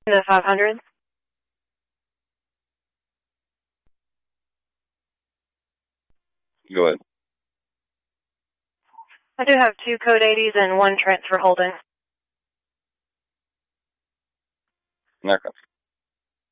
The 500. Go ahead. I do have 2 code 80s and 1 transfer holding. Okay.